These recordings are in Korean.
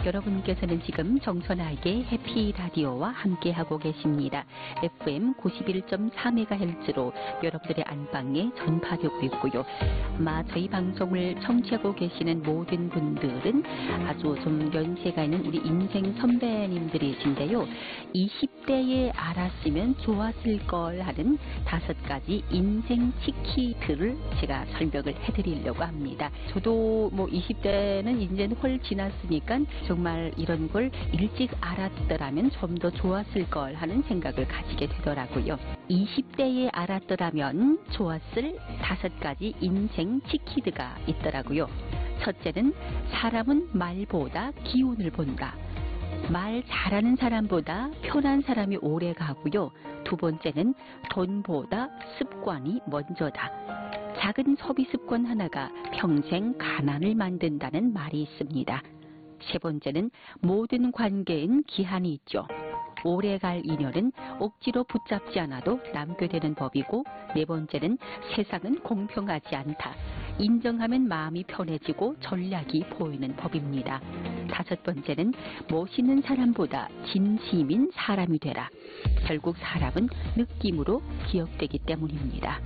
여러분께서는 지금 정선아에게 해피 라디오와 함께하고 계십니다. FM 91.4MHz로 여러분들의 안방에 전파되고 있고요. 아마 저희 방송을 청취하고 계시는 모든 분들은 아주 좀 연세가 있는 우리 인생 선배님들이신데요. 20대에 알았으면 좋았을 걸 하는 5가지 인생 치키들을 제가 설명을 해드리려고 합니다. 저도 뭐 20대는 이제는 훨 지났으니까 정말 이런 걸 일찍 알았더라면 좀 더 좋았을 걸 하는 생각을 가지게 되더라고요. 20대에 알았더라면 좋았을 5가지 인생 치키드가 있더라고요. 첫째는 사람은 말보다 기운을 본다. 말 잘하는 사람보다 편한 사람이 오래 가고요. 두 번째는 돈보다 습관이 먼저다. 작은 소비 습관 하나가 평생 가난을 만든다는 말이 있습니다. 세 번째는 모든 관계엔 기한이 있죠. 오래갈 인연은 억지로 붙잡지 않아도 남게 되는 법이고, 네 번째는 세상은 공평하지 않다. 인정하면 마음이 편해지고 전략이 보이는 법입니다. 다섯 번째는 멋있는 사람보다 진심인 사람이 되라. 결국 사람은 느낌으로 기억되기 때문입니다.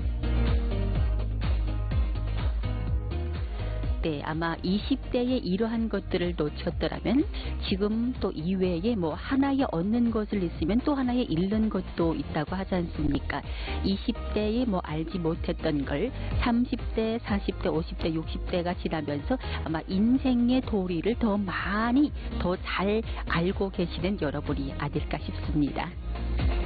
네, 아마 20대에 이러한 것들을 놓쳤더라면 지금 또 이외에 뭐 하나에 얻는 것을 있으면 또 하나에 잃는 것도 있다고 하지 않습니까? 20대에 뭐 알지 못했던 걸 30대, 40대, 50대, 60대가 지나면서 아마 인생의 도리를 더 많이 더 잘 알고 계시는 여러분이 아닐까 싶습니다.